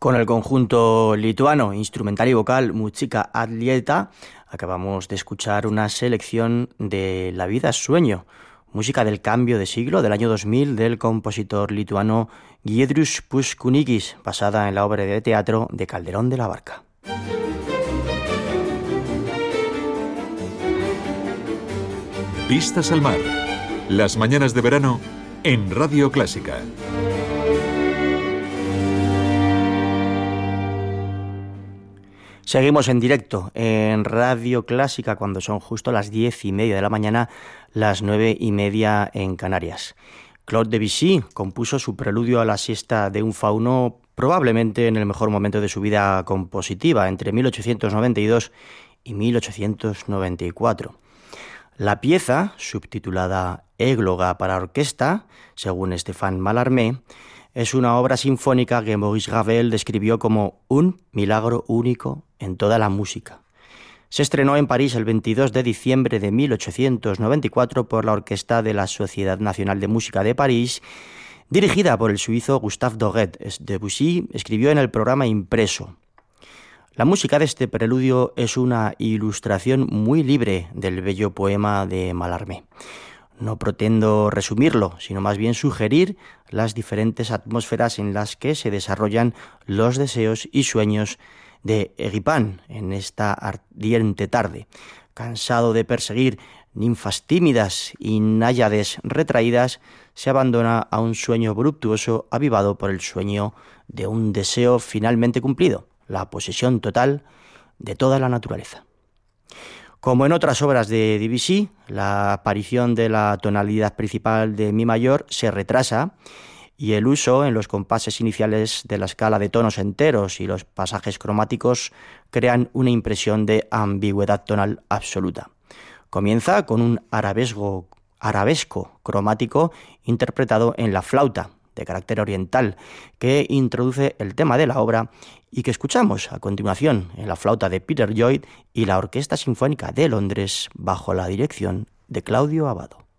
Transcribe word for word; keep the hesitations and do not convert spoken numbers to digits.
Con el conjunto lituano instrumental y vocal Muzika Atlieta acabamos de escuchar una selección de La vida es sueño, música del cambio de siglo del año dos mil del compositor lituano Giedrius Puskunigis, basada en la obra de teatro de Calderón de la Barca. Vistas al mar. Las mañanas de verano en Radio Clásica. Seguimos en directo en Radio Clásica cuando son justo las diez y media de la mañana, las nueve y media en Canarias. Claude Debussy compuso su preludio a la siesta de un fauno probablemente en el mejor momento de su vida compositiva, entre mil ochocientos noventa y dos y mil ochocientos noventa y cuatro. La pieza, subtitulada Égloga para orquesta, según Stéphane Mallarmé, es una obra sinfónica que Maurice Ravel describió como un milagro único en toda la música. Se estrenó en París el veintidós de diciembre de mil ochocientos noventa y cuatro por la Orquesta de la Sociedad Nacional de Música de París, dirigida por el suizo Gustave Doré. Debussy escribió en el programa impreso: la música de este preludio es una ilustración muy libre del bello poema de Mallarmé. No pretendo resumirlo, sino más bien sugerir las diferentes atmósferas en las que se desarrollan los deseos y sueños de Egipán en esta ardiente tarde. Cansado de perseguir ninfas tímidas y náyades retraídas, se abandona a un sueño voluptuoso avivado por el sueño de un deseo finalmente cumplido, la posesión total de toda la naturaleza. Como en otras obras de Debussy, la aparición de la tonalidad principal de mi mayor se retrasa y el uso en los compases iniciales de la escala de tonos enteros y los pasajes cromáticos crean una impresión de ambigüedad tonal absoluta. Comienza con un arabesco, arabesco cromático interpretado en la flauta, de carácter oriental, que introduce el tema de la obra y que escuchamos a continuación en la flauta de Peter Lloyd y la Orquesta Sinfónica de Londres bajo la dirección de Claudio Abbado.